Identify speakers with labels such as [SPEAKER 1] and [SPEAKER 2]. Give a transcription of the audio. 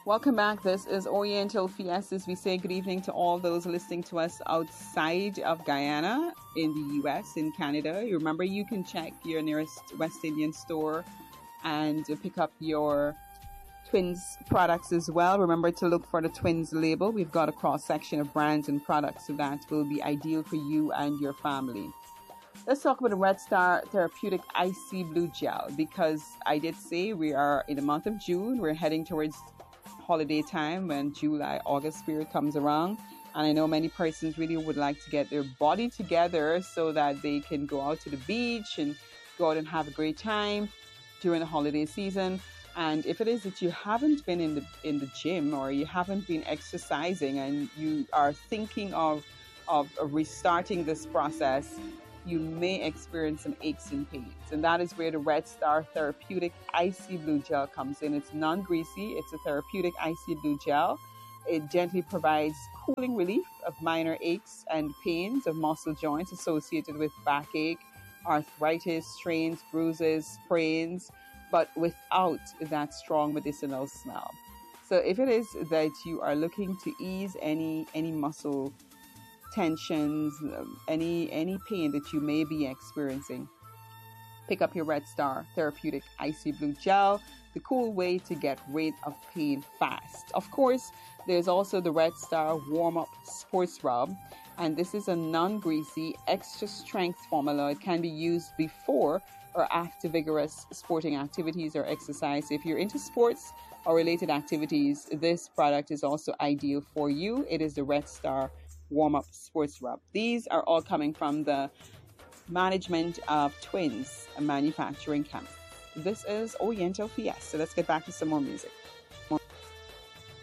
[SPEAKER 1] Welcome back. This is Oriental Fiestas. We say good evening to all those listening to us outside of Guyana, in the US, in Canada. Remember, you can check your nearest West Indian store and pick up your Twins products as well. Remember to look for the Twins label. We've got a cross section of brands and products that will be ideal for you and your family. Let's talk about the Red Star Therapeutic Icy Blue Gel, because I did say we are in the month of June. We're heading towards holiday time when July, August period comes around. And I know many persons really would like to get their body together so that they can go out to the beach and go out and have a great time during the holiday season. And if it is that you haven't been in the gym, or you haven't been exercising and you are thinking of restarting this process, you may experience some aches and pains. And that is where the Red Star Therapeutic Icy Blue Gel comes in. It's non-greasy. It's a therapeutic icy blue gel. It gently provides cooling relief of minor aches and pains of muscle joints associated with backache, arthritis, strains, bruises, sprains, but without that strong medicinal smell. So if it is that you are looking to ease any muscle tensions, any pain that you may be experiencing, pick up your Red Star Therapeutic Icy Blue Gel, the cool way to get rid of pain fast. Of course, there's also the Red Star Warm Up Sports Rub, and this is a non-greasy, extra strength formula. It can be used before or after vigorous sporting activities or exercise. If you're into sports or related activities, this product is also ideal for you. It is the Red Star Warm Up Sports Rub. These are all coming from the management of Twins, a manufacturing company. This is Oriental Fiesta. So let's get back to some more music.